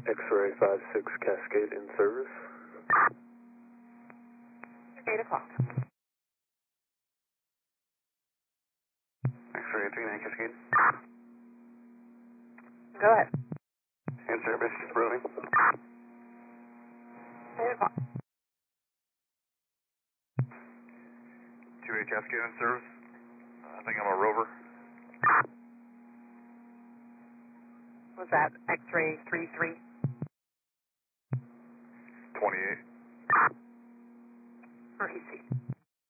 X-ray 56 Cascade in service. 8 o'clock. X-ray 39 Cascade. Go ahead. In service, rolling. 8 o'clock. 2A Cascade in service. I think I'm a rover. Was that X-ray 33? 28. Or EC?